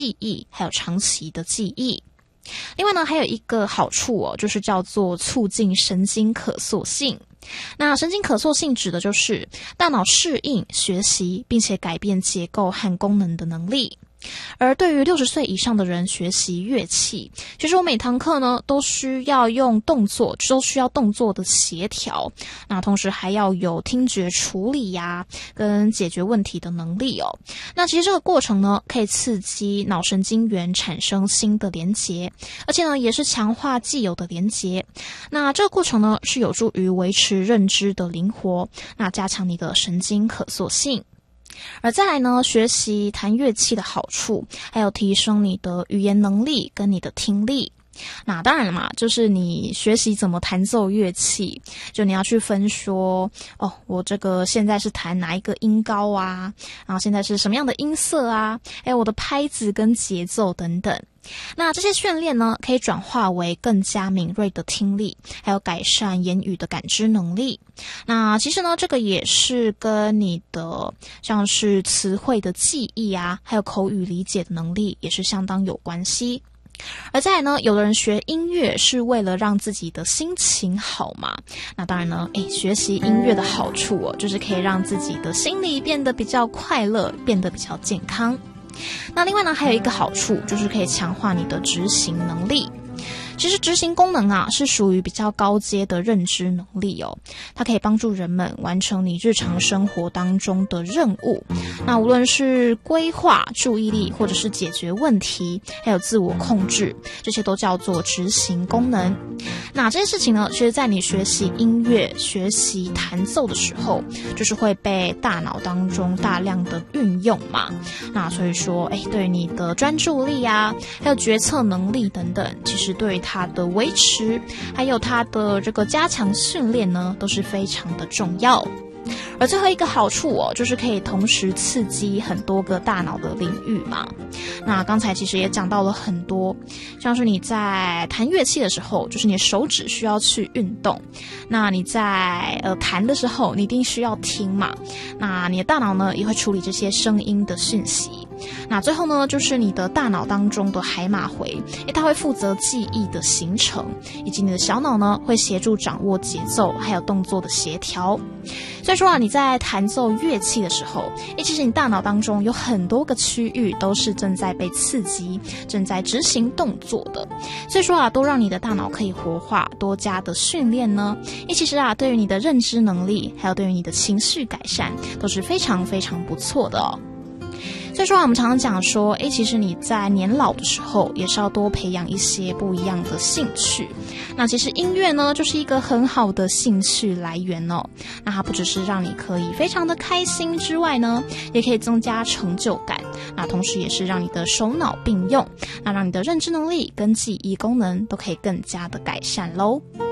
忆，还有长期的记忆。另外呢，还有一个好处就是叫做促进神经可塑性。那神经可塑性指的就是大脑适应、学习，并且改变结构和功能的能力。而对于60岁以上的人学习乐器，其实我每堂课呢都需要用动作，都需要动作的协调，那同时还要有听觉处理跟解决问题的能力哦。那其实这个过程呢，可以刺激脑神经元产生新的连结，而且呢也是强化既有的连结。那这个过程呢是有助于维持认知的灵活，那加强你的神经可塑性。而再来呢，学习弹乐器的好处，还有提升你的语言能力跟你的听力。那当然了嘛，就是你学习怎么弹奏乐器，就你要去分说，我这个现在是弹哪一个音高然后现在是什么样的音色还有我的拍子跟节奏等等。那这些训练呢，可以转化为更加敏锐的听力，还有改善言语的感知能力。那其实呢，这个也是跟你的像是词汇的记忆还有口语理解的能力也是相当有关系。而再来呢，有的人学音乐是为了让自己的心情好嘛。那当然呢，学习音乐的好处就是可以让自己的心理变得比较快乐，变得比较健康。那另外呢，还有一个好处就是可以强化你的执行能力。其实执行功能是属于比较高阶的认知能力它可以帮助人们完成你日常生活当中的任务。那无论是规划、注意力，或者是解决问题，还有自我控制，这些都叫做执行功能。那这些事情呢，其实在你学习音乐、学习弹奏的时候，就是会被大脑当中大量的运用嘛。那所以说，对你的专注力还有决策能力等等，其实对它的维持，还有它的这个加强训练呢，都是非常的重要。而最后一个好处就是可以同时刺激很多个大脑的领域嘛。那刚才其实也讲到了很多，像是你在弹乐器的时候，就是你的手指需要去运动，那你在弹的时候，你一定需要听嘛。那你的大脑呢，也会处理这些声音的讯息。那最后呢，就是你的大脑当中的海马回，它会负责记忆的形成，以及你的小脑呢，会协助掌握节奏还有动作的协调。所以说你在弹奏乐器的时候，其实你大脑当中有很多个区域都是正在被刺激，正在执行动作的。所以说都让你的大脑可以活化，多加的训练呢，其实对于你的认知能力，还有对于你的情绪改善，都是非常非常不错的所以说我们常常讲说，其实你在年老的时候也是要多培养一些不一样的兴趣。那其实音乐呢，就是一个很好的兴趣来源那它不只是让你可以非常的开心之外呢，也可以增加成就感。那同时也是让你的手脑并用，那让你的认知能力跟记忆功能都可以更加的改善咯。